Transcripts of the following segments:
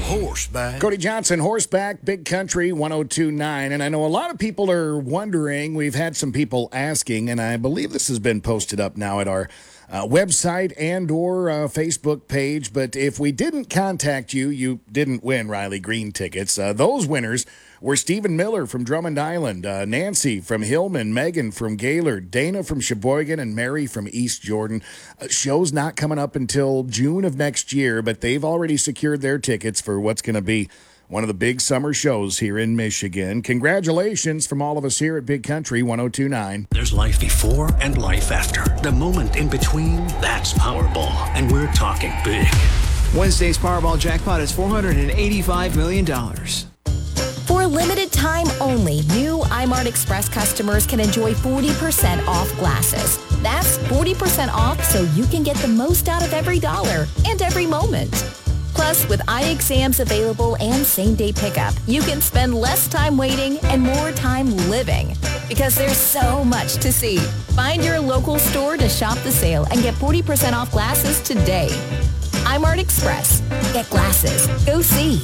horseback. Cody Johnson, horseback, Big Country 102.9. And I know a lot of people are wondering, we've had some people asking, and I believe this has been posted up now at our website and or Facebook page. But if we didn't contact you, you didn't win Riley Green tickets. Those winners were Stephen Miller from Drummond Island, Nancy from Hillman, Megan from Gaylord, Dana from Sheboygan, and Mary from East Jordan. Show's not coming up until June of next year, but they've already secured their tickets for what's going to be one of the big summer shows here in Michigan. Congratulations from all of us here at Big Country 102.9. There's life before and life after. The moment in between, that's Powerball. And we're talking big. Wednesday's Powerball jackpot is $485 million. For a limited time only, new iMart Express customers can enjoy 40% off glasses. That's 40% off so you can get the most out of every dollar and every moment. Plus, with eye exams available and same-day pickup, you can spend less time waiting and more time living. Because there's so much to see. Find your local store to shop the sale and get 40% off glasses today. iMart Express. Get glasses. Go see.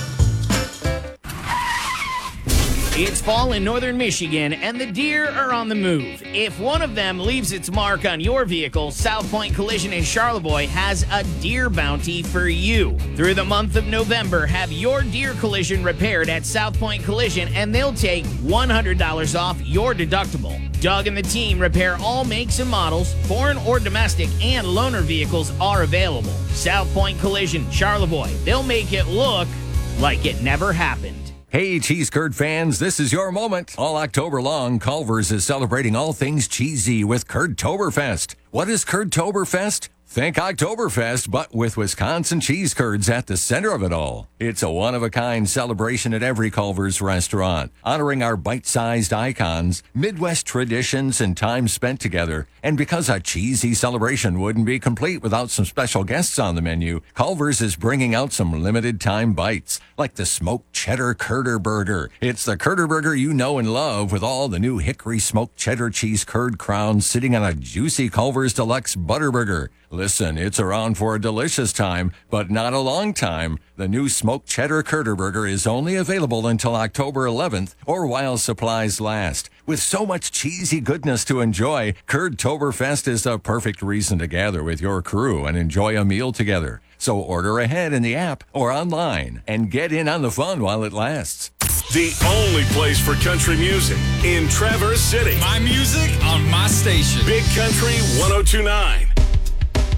It's fall in northern Michigan, and the deer are on the move. If one of them leaves its mark on your vehicle, South Point Collision in Charlevoix has a deer bounty for you. Through the month of November, have your deer collision repaired at South Point Collision, and they'll take $100 off your deductible. Doug and the team repair all makes and models, foreign or domestic, and loaner vehicles are available. South Point Collision, Charlevoix. They'll make it look like it never happened. Hey, cheese curd fans, this is your moment. All October long, Culver's is celebrating all things cheesy with Curdtoberfest. What is Curdtoberfest? Think Oktoberfest, but with Wisconsin cheese curds at the center of it all. It's a one-of-a-kind celebration at every Culver's restaurant, honoring our bite-sized icons, Midwest traditions, and time spent together. And because a cheesy celebration wouldn't be complete without some special guests on the menu, Culver's is bringing out some limited-time bites, like the smoked cheddar Curder Burger. It's the Curder Burger you know and love, with all the new hickory smoked cheddar cheese curd crowns sitting on a juicy Culver's Deluxe Butter Burger. Listen, it's around for a delicious time, but not a long time. The new smoked cheddar Curder Burger is only available until October 11th or while supplies last. With so much cheesy goodness to enjoy, Curdtoberfest is the perfect reason to gather with your crew and enjoy a meal together. So order ahead in the app or online and get in on the fun while it lasts. The only place for country music in Traverse City. My music on my station. Big Country 102.9.